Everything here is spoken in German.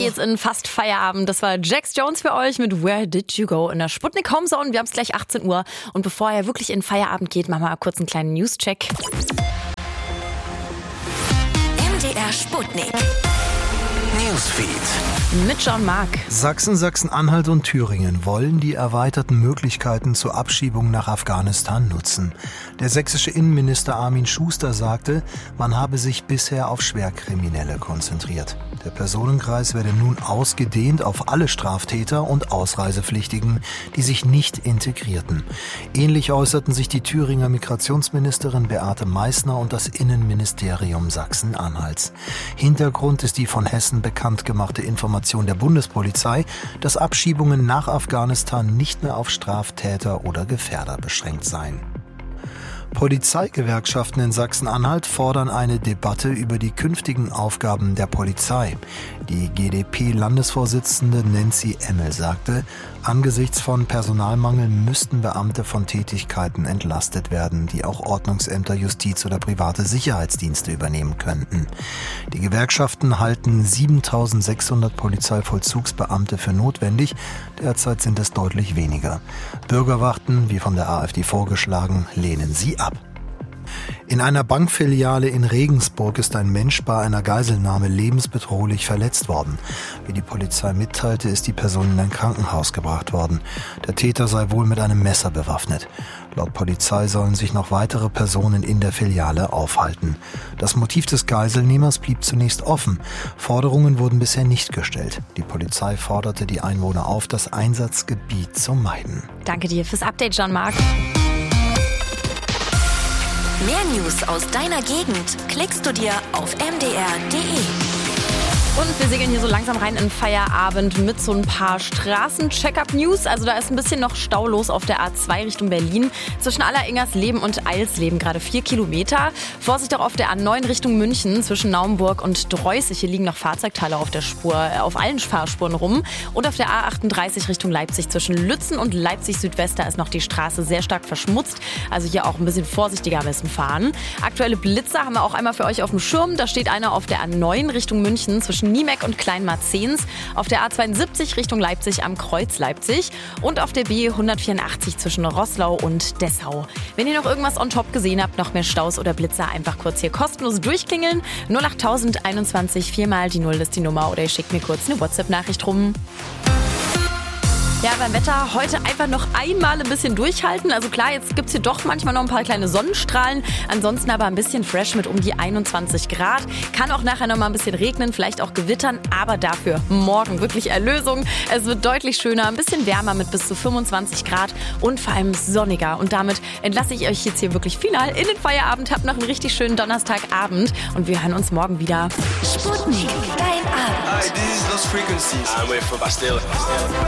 geht's in fast Feierabend. Das war Jax Jones für euch mit Where Did You Go in der Sputnik Homezone. Wir haben es gleich 18 Uhr. Und bevor er wirklich in Feierabend geht, machen wir mal kurz einen kleinen News-Check. MDR Sputnik. Newsfeed. Mit Jean-Marc. Sachsen, Sachsen-Anhalt und Thüringen wollen die erweiterten Möglichkeiten zur Abschiebung nach Afghanistan nutzen. Der sächsische Innenminister Armin Schuster sagte, man habe sich bisher auf Schwerkriminelle konzentriert. Der Personenkreis werde nun ausgedehnt auf alle Straftäter und Ausreisepflichtigen, die sich nicht integrierten. Ähnlich äußerten sich die Thüringer Migrationsministerin Beate Meißner und das Innenministerium Sachsen-Anhalts. Hintergrund ist die von Hessen bekannt gemachte Information der Bundespolizei, dass Abschiebungen nach Afghanistan nicht mehr auf Straftäter oder Gefährder beschränkt seien. Polizeigewerkschaften in Sachsen-Anhalt fordern eine Debatte über die künftigen Aufgaben der Polizei. Die GdP-Landesvorsitzende Nancy Emmel sagte, angesichts von Personalmangel müssten Beamte von Tätigkeiten entlastet werden, die auch Ordnungsämter, Justiz oder private Sicherheitsdienste übernehmen könnten. Die Gewerkschaften halten 7.600 Polizeivollzugsbeamte für notwendig. Derzeit sind es deutlich weniger. Bürgerwachten, wie von der AfD vorgeschlagen, lehnen sie ab. In einer Bankfiliale in Regensburg ist ein Mensch bei einer Geiselnahme lebensbedrohlich verletzt worden. Wie die Polizei mitteilte, ist die Person in ein Krankenhaus gebracht worden. Der Täter sei wohl mit einem Messer bewaffnet. Laut Polizei sollen sich noch weitere Personen in der Filiale aufhalten. Das Motiv des Geiselnehmers blieb zunächst offen. Forderungen wurden bisher nicht gestellt. Die Polizei forderte die Einwohner auf, das Einsatzgebiet zu meiden. Danke dir fürs Update, Jean-Marc. Mehr News aus deiner Gegend klickst du dir auf mdr.de. Und wir segeln hier so langsam rein in Feierabend mit so ein paar Straßen-Check-up-News. Also da ist ein bisschen noch Stau los auf der A2 Richtung Berlin. Zwischen Alleringersleben und Eilsleben gerade 4 Kilometer. Vorsicht auch auf der A9 Richtung München zwischen Naumburg und Dreußig. Hier liegen noch Fahrzeugteile auf der Spur, auf allen Fahrspuren rum. Und auf der A38 Richtung Leipzig zwischen Lützen und Leipzig Südwest, da ist noch die Straße sehr stark verschmutzt. Also hier auch ein bisschen vorsichtiger müssen fahren. Aktuelle Blitzer haben wir auch einmal für euch auf dem Schirm. Da steht einer auf der A9 Richtung München zwischen Niemeck und Kleinmarzens, auf der A72 Richtung Leipzig am Kreuz Leipzig und auf der B184 zwischen Roßlau und Dessau. Wenn ihr noch irgendwas on top gesehen habt, noch mehr Staus oder Blitzer, einfach kurz hier kostenlos durchklingeln. 08021 4 die 0 ist die Nummer oder ihr schickt mir kurz eine WhatsApp-Nachricht rum. Ja, beim Wetter heute einfach noch einmal ein bisschen durchhalten. Also klar, jetzt gibt's hier doch manchmal noch ein paar kleine Sonnenstrahlen. Ansonsten aber ein bisschen fresh mit um die 21 Grad. Kann auch nachher noch mal ein bisschen regnen, vielleicht auch gewittern. Aber dafür morgen wirklich Erlösung. Es wird deutlich schöner, ein bisschen wärmer mit bis zu 25 Grad und vor allem sonniger. Und damit entlasse ich euch jetzt hier wirklich final in den Feierabend. Habt noch einen richtig schönen Donnerstagabend und wir hören uns morgen wieder. Sputnik, dein Abend. Hi, this is Lost Frequencies. I'm with Bastille.